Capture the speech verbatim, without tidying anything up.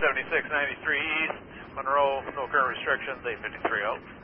seventy-six ninety-three East, Monroe, no current restrictions, eight fifty-three out.